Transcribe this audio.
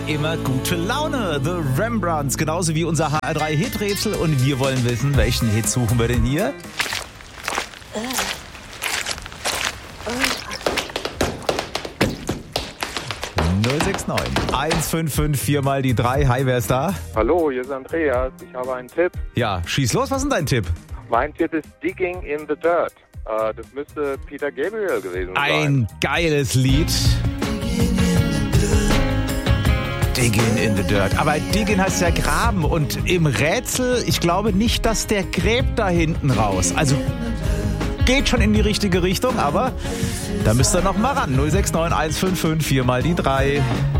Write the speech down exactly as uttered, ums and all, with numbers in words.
Immer gute Laune. The Rembrandts, genauso wie unser H R drei Hiträtsel. Und wir wollen wissen, welchen Hit suchen wir denn hier? null sechs neun eins fünf fünf vier mal die drei. Hi, wer ist da? Hallo, hier ist Andreas. Ich habe einen Tipp. Ja, schieß los. Was ist denn dein Tipp? Mein Tipp ist Digging in the Dirt. Äh, das müsste Peter Gabriel gewesen sein. Ein geiles Lied. Digging in the Dirt. Aber Digging heißt ja graben. Und im Rätsel, ich glaube nicht, dass der gräbt da hinten raus. Also geht schon in die richtige Richtung, aber da müsst ihr noch mal ran. null sechs neun eins fünf fünf vier mal die drei.